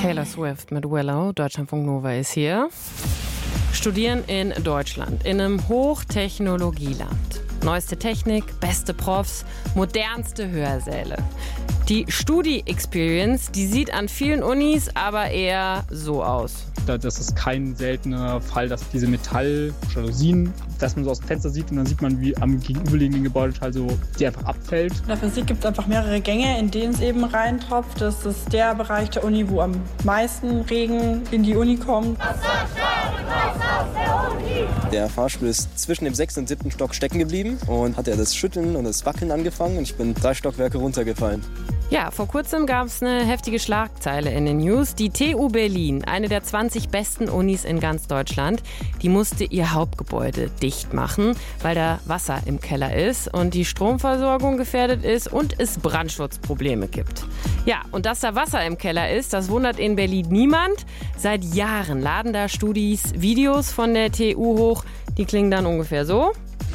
Taylor Swift mit Willow, Deutschlandfunk Nova ist hier. Studieren in Deutschland, in einem Hochtechnologieland. Neueste Technik, beste Profs, modernste Hörsäle. Die Studi-Experience, die sieht an vielen Unis aber eher so aus. Das ist kein seltener Fall, dass diese Metalljalousien, dass man so aus dem Fenster sieht und dann sieht man, wie am gegenüberliegenden Gebäudeteil so die einfach abfällt. In der Physik gibt es einfach mehrere Gänge, in denen es eben reintropft. Das ist der Bereich der Uni, wo am meisten Regen in die Uni kommt. Der Fahrstuhl ist zwischen dem 6. und 7. Stock stecken geblieben und hat das Schütteln und das Wackeln angefangen und ich bin 3 Stockwerke runtergefallen. Ja, vor kurzem gab es eine heftige Schlagzeile in den News. Die TU Berlin, eine der 20 besten Unis in ganz Deutschland, die musste ihr Hauptgebäude dicht machen, weil da Wasser im Keller ist und die Stromversorgung gefährdet ist und es Brandschutzprobleme gibt. Ja, und dass da Wasser im Keller ist, das wundert in Berlin niemand. Seit Jahren laden da Studis Videos von der TU hoch. Die klingen dann ungefähr so.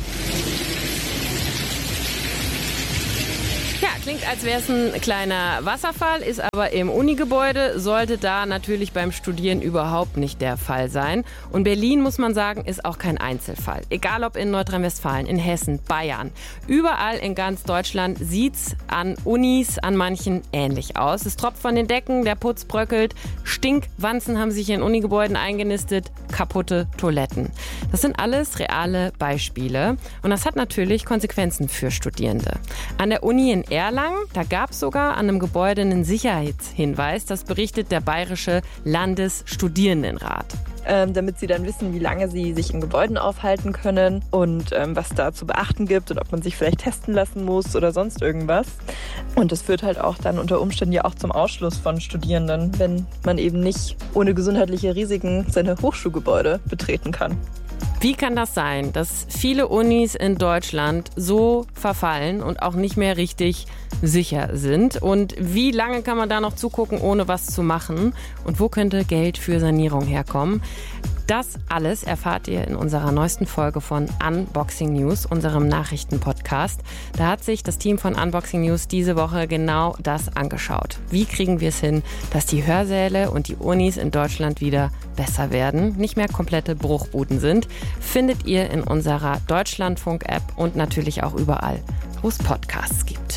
Klingt, als wäre es ein kleiner Wasserfall, ist aber im Unigebäude, sollte da natürlich beim Studieren überhaupt nicht der Fall sein. Und Berlin, muss man sagen, ist auch kein Einzelfall. Egal ob in Nordrhein-Westfalen, in Hessen, Bayern. Überall in ganz Deutschland sieht's an Unis, an manchen ähnlich aus. Es tropft von den Decken, der Putz bröckelt, Stinkwanzen haben sich in Unigebäuden eingenistet, kaputte Toiletten. Das sind alles reale Beispiele. Und das hat natürlich Konsequenzen für Studierende. An der Uni in Erlangen, da gab es sogar an einem Gebäude einen Sicherheitshinweis. Das berichtet der Bayerische Landesstudierendenrat. Damit sie dann wissen, wie lange sie sich in Gebäuden aufhalten können und was da zu beachten gibt und ob man sich vielleicht testen lassen muss oder sonst irgendwas. Und das führt halt auch dann unter Umständen ja auch zum Ausschluss von Studierenden, wenn man eben nicht ohne gesundheitliche Risiken seine Hochschulgebäude betreten kann. Wie kann das sein, dass viele Unis in Deutschland so verfallen und auch nicht mehr richtig sicher sind? Und wie lange kann man da noch zugucken, ohne was zu machen? Und wo könnte Geld für Sanierung herkommen? Das alles erfahrt ihr in unserer neuesten Folge von Unboxing News, unserem Nachrichtenpodcast. Da hat sich das Team von Unboxing News diese Woche genau das angeschaut. Wie kriegen wir es hin, dass die Hörsäle und die Unis in Deutschland wieder besser werden, nicht mehr komplette Bruchbuden sind, findet ihr in unserer Deutschlandfunk-App und natürlich auch überall, wo es Podcasts gibt.